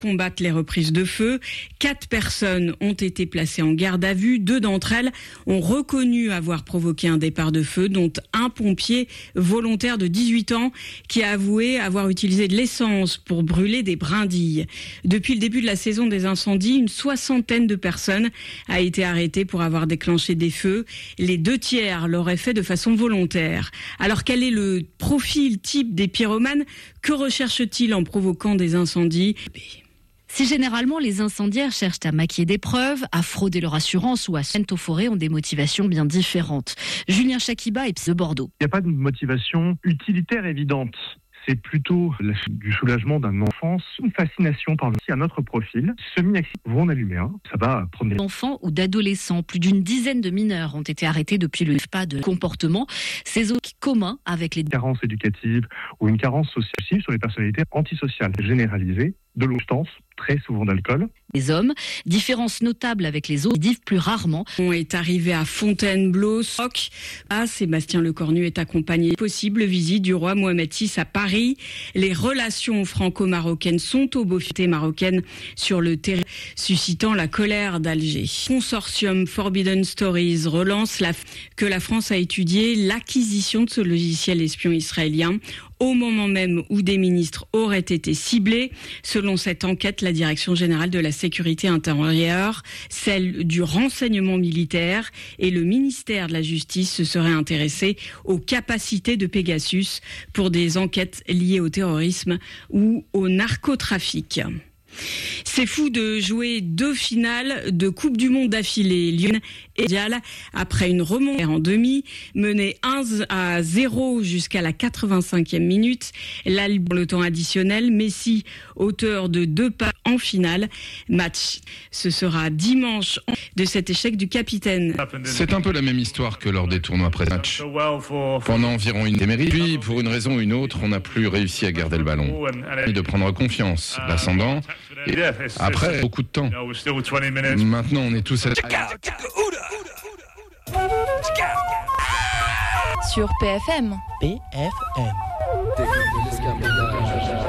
combattre les reprises de feu. 4 personnes ont été placées en garde à vue. 2 d'entre elles ont reconnu avoir provoqué un départ de feu, dont un pompier volontaire de 18 ans qui a avoué avoir utilisé de l'essence pour brûler des brindilles. Depuis le début de la saison des incendies, une 60aine de personnes a été arrêtée pour avoir déclenché des feux. Les 2 tiers l'auraient fait de façon volontaire. Alors quel est le profil type des pyromanes? Que recherchent-ils en provoquant des incendies? Si généralement les incendiaires cherchent à maquiller des preuves, à frauder leur assurance ou à se mettre aux forêts, ont des motivations bien différentes. Julien Chakiba est de Bordeaux. Il n'y a pas de motivation utilitaire évidente. C'est plutôt du soulagement d'un enfance, une fascination par un autre profil. Semi-actifs vont en allumer un, ça va prendre des enfants ou d'adolescents. Plus d'une dizaine de mineurs ont été arrêtés depuis le pas de comportement. C'est commun avec les carences éducatives ou une carence sociale sur les personnalités antisociales généralisées, de l'obstance, très souvent d'alcool. Les hommes, différence notable avec les autres, vivent plus rarement. On est arrivé à Fontainebleau, Sébastien Lecornu est accompagné. Possible visite du roi Mohamed VI à Paris. Les relations franco-marocaines sont aux beautés marocaines sur le terrain, suscitant la colère d'Alger. Consortium Forbidden Stories relance que la France a étudié l'acquisition de ce logiciel espion israélien au moment même où des ministres auraient été ciblés. Selon cette enquête, la Direction générale de la sécurité intérieure, celle du renseignement militaire et le ministère de la Justice se seraient intéressés aux capacités de Pegasus pour des enquêtes liées au terrorisme ou au narcotrafic. C'est fou de jouer 2 finales de Coupe du Monde d'affilée. Lyon et Dial, après une remontée en demi, menée 1-0 jusqu'à la 85e minute. Le temps additionnel, Messi, auteur de 2 passes en finale. Match, ce sera dimanche de cet échec du capitaine. C'est un peu la même histoire que lors des tournois pré-match. Pendant environ une démérite, puis pour une raison ou une autre, on n'a plus réussi à garder le ballon. De prendre confiance, l'ascendant. Et après, beaucoup de temps. Maintenant, on est tous à... Sur PFM. PFM.